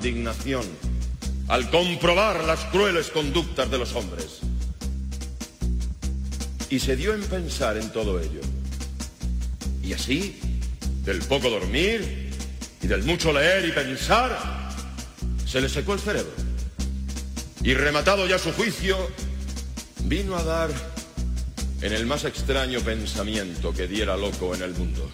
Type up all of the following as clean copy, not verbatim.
indignación al comprobar las crueles conductas de los hombres. Y se dio en pensar en todo ello. Y así, del poco dormir y del mucho leer y pensar, se le secó el cerebro. Y rematado ya su juicio, vino a dar en el más extraño pensamiento que diera loco en el mundo.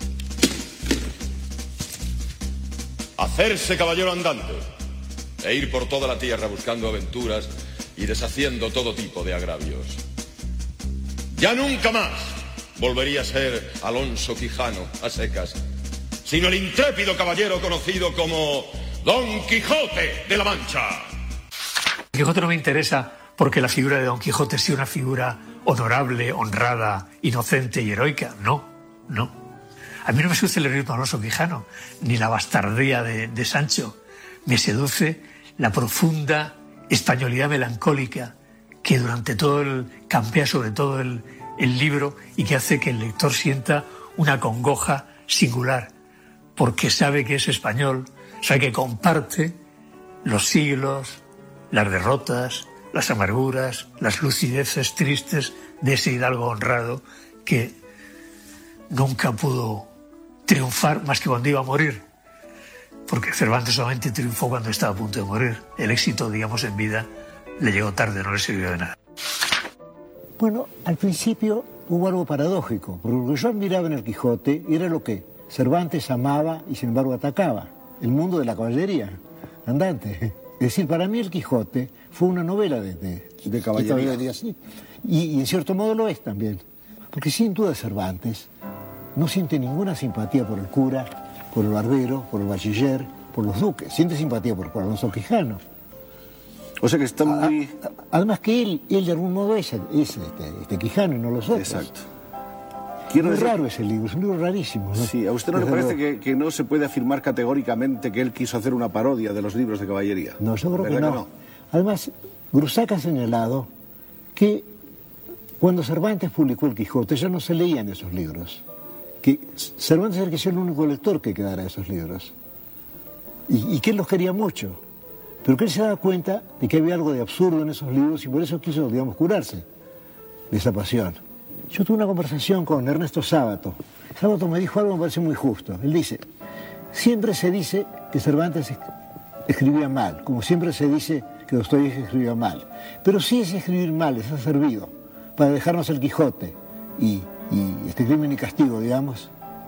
Hacerse caballero andante e ir por toda la tierra buscando aventuras y deshaciendo todo tipo de agravios. Ya nunca más volvería a ser Alonso Quijano a secas, sino el intrépido caballero conocido como Don Quijote de la Mancha. Don Quijote no me interesa porque la figura de Don Quijote sea una figura honorable, honrada, inocente y heroica. No, no. A mí no me seduce el heroísmo de Alonso Quijano, ni la bastardía de Sancho. Me seduce la profunda españolidad melancólica que durante campea sobre todo el libro y que hace que el lector sienta una congoja singular, porque sabe que es español, sabe que comparte los siglos, las derrotas, las amarguras, las lucideces tristes de ese hidalgo honrado que nunca pudo triunfar más que cuando iba a morir, porque Cervantes solamente triunfó cuando estaba a punto de morir. El éxito, digamos, en vida le llegó tarde, no le sirvió de nada. Bueno, al principio hubo algo paradójico, porque lo que yo admiraba en el Quijote era lo que Cervantes amaba y sin embargo atacaba, el mundo de la caballería andante. Es decir, para mí el Quijote fue una novela de caballería, sí. Y en cierto modo lo es también, porque sin duda Cervantes no siente ninguna simpatía por el cura, por el barbero, por el bachiller, por los duques, siente simpatía por Alonso Quijano. O sea que está muy... Además que él de algún modo es Quijano y no los otros. Exacto. Es muy raro ese libro, es un libro rarísimo, ¿no? Sí, ¿a usted no le parece que no se puede afirmar categóricamente que él quiso hacer una parodia de los libros de caballería? No, yo creo que no. Además, Grusac ha señalado que cuando Cervantes publicó el Quijote ya no se leían esos libros, que Cervantes era el único lector que quedara de esos libros, y que él los quería mucho, pero que él se daba cuenta de que había algo de absurdo en esos libros y por eso quiso, digamos, curarse de esa pasión. Yo tuve una conversación con Ernesto Sábato. Sábato me dijo algo que me parece muy justo. Él dice, siempre se dice que Cervantes escribía mal, como siempre se dice que Dostoyevski escribía mal. Pero si ese escribir mal les ha servido para dejarnos el Quijote y este Crimen y Castigo, digamos,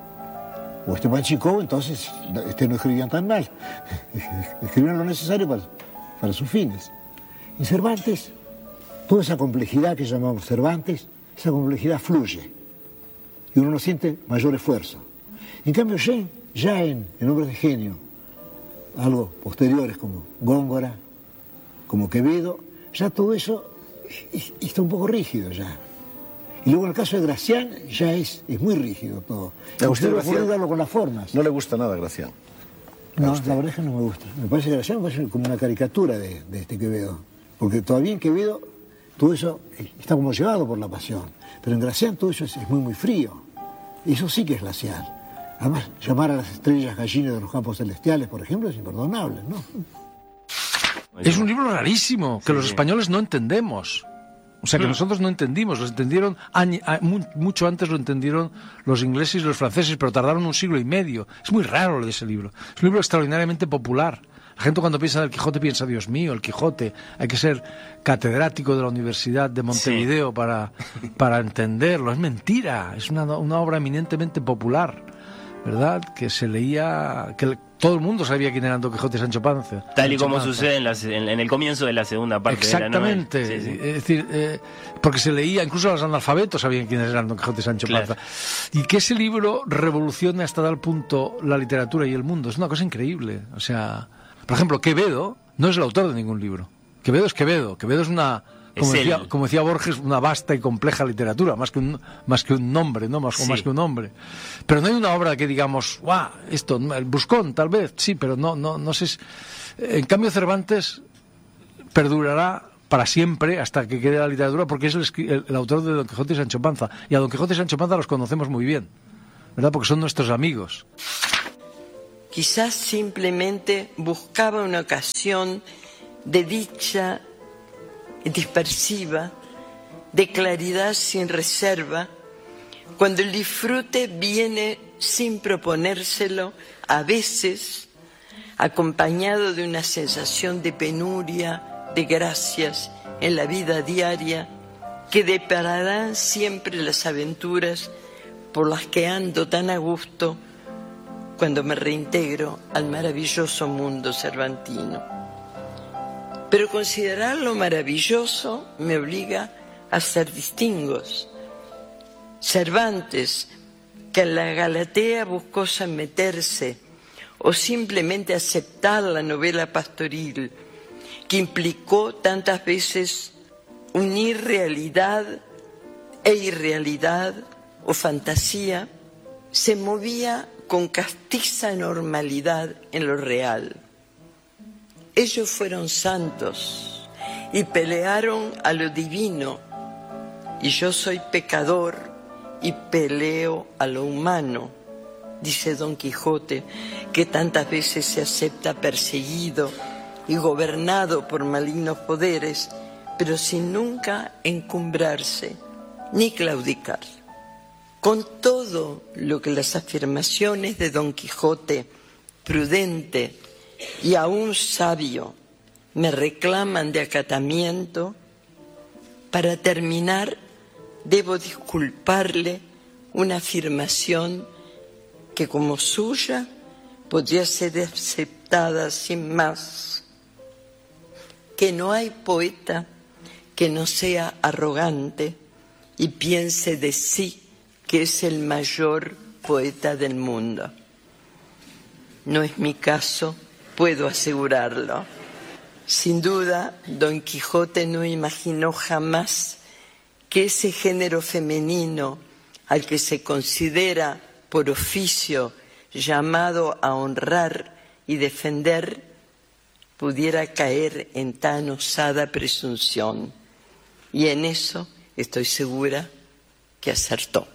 o este Panchikov, entonces no escribían tan mal. Escribían lo necesario para sus fines. En Cervantes, toda esa complejidad que llamamos Cervantes, esa complejidad fluye y uno no siente mayor esfuerzo. En cambio, ya en Hombres de Genio, algo posteriores como Góngora, como Quevedo, ya todo eso está un poco rígido ya. Y luego en el caso de Gracián ya es muy rígido todo. ¿A usted no puede darlo con las formas. No le gusta nada Gracián? No, la verdad es que no me gusta. Me parece que Gracián me parece como una caricatura de este Quevedo. Porque todavía en Quevedo todo eso está como llevado por la pasión. Pero en Gracián todo eso es muy, muy frío. Eso sí que es glacial. Además, llamar a las estrellas gallinas de los campos celestiales, por ejemplo, es imperdonable, ¿no? Es un libro rarísimo, que los españoles no entendemos. O sea, que nosotros no entendimos, lo entendieron mucho antes lo entendieron los ingleses y los franceses, pero tardaron un siglo y medio. Es muy raro lo de ese libro. Es un libro extraordinariamente popular. La gente cuando piensa en el Quijote piensa, Dios mío, el Quijote, hay que ser catedrático de la Universidad de Montevideo para entenderlo. Es mentira, es una obra eminentemente popular, ¿verdad? Que se leía, que todo el mundo sabía quién era Don Quijote y Sancho Panza. Tal y como sucede en el comienzo de la segunda parte de la novela. Exactamente, es decir, porque se leía, incluso los analfabetos sabían quiénes eran Don Quijote y Sancho Panza. Y que ese libro revolucione hasta tal punto la literatura y el mundo, es una cosa increíble. O sea, por ejemplo, Quevedo no es el autor de ningún libro. Quevedo es Quevedo. Quevedo es una... Como decía Borges, una vasta y compleja literatura, más que un nombre, ¿no? Más que un hombre. Pero no hay una obra que digamos, ¡guau! Esto, el Buscón, tal vez, sí, pero no sé. En cambio, Cervantes perdurará para siempre hasta que quede la literatura, porque es el autor de Don Quijote y Sancho Panza. Y a Don Quijote y Sancho Panza los conocemos muy bien, ¿verdad? Porque son nuestros amigos. Quizás simplemente buscaba una ocasión de dicha dispersiva, de claridad sin reserva, cuando el disfrute viene sin proponérselo, a veces acompañado de una sensación de penuria, de gracias en la vida diaria, que depararán siempre las aventuras por las que ando tan a gusto cuando me reintegro al maravilloso mundo cervantino. Pero considerar lo maravilloso me obliga a hacer distingos. Cervantes, que en la Galatea buscó someterse o simplemente aceptar la novela pastoril, que implicó tantas veces unir realidad e irrealidad o fantasía, se movía con castiza normalidad en lo real. Ellos fueron santos y pelearon a lo divino, y yo soy pecador y peleo a lo humano, dice Don Quijote, que tantas veces se acepta perseguido y gobernado por malignos poderes, pero sin nunca encumbrarse ni claudicar. Con todo lo que las afirmaciones de Don Quijote, prudente y aún sabio, me reclaman de acatamiento, para terminar debo disculparle una afirmación que como suya podría ser aceptada sin más, que no hay poeta que no sea arrogante y piense de sí que es el mayor poeta del mundo. No es mi caso, puedo asegurarlo. Sin duda, Don Quijote no imaginó jamás que ese género femenino al que se considera por oficio llamado a honrar y defender pudiera caer en tan osada presunción. Y en eso estoy segura que acertó.